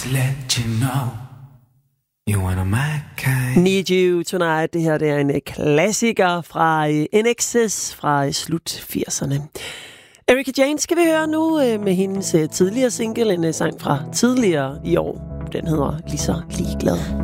Let you know you wanna my kind. Need You Tonight. Det her det er en klassiker fra INXS fra slut 80'erne. Erika Jane skal vi høre nu med hendes tidligere single, en sang fra tidligere i år. Den hedder Lige så ligeglad.